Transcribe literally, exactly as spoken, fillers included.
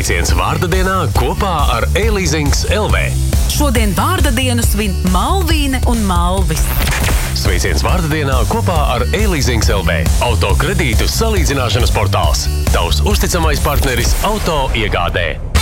Sveiciens vārda dienā kopā ar e-leasings L V. Šodien vārda dienu svin Malvīne un Malvis. Sveiciens vārda dienā kopā ar e-leasings L V. Auto kredītu salīdzināšanas portāls. Tavs uzticamais partneris auto iegādē.